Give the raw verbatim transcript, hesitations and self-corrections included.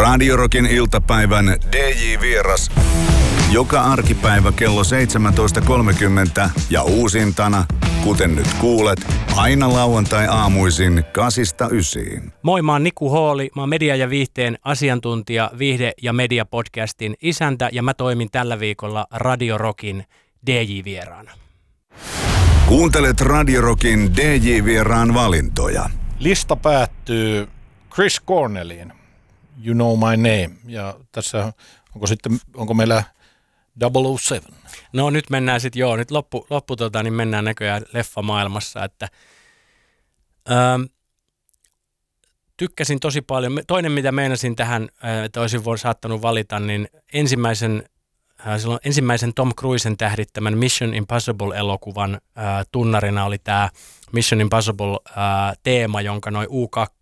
Radio Rockin iltapäivän D J-vieras. Joka arkipäivä kello seitsemäntoista kolmekymmentä ja uusintana, kuten nyt kuulet, aina lauantai-aamuisin kasista ysiin. Moi, mä oon Niku Hooli, mä oon media- ja viihteen asiantuntija, viihde- ja media-podcastin isäntä ja mä toimin tällä viikolla Radio Rockin D J-vieraana. Kuuntelet Radio Rockin D J-vieraan valintoja. Lista päättyy Chris Cornelliin, You Know My Name, ja tässä onko sitten, onko meillä double oh seven? No nyt mennään sitten, joo, nyt loppu, loppu tota, niin mennään näköjään leffamaailmassa, että ähm, tykkäsin tosi paljon. Toinen, mitä meinasin tähän, että olisin voinut saattanut valita, niin ensimmäisen, äh, silloin ensimmäisen Tom Cruisen tähdittämän Mission Impossible-elokuvan äh, tunnarina oli tämä Mission Impossible-teema, jonka noi U kaksi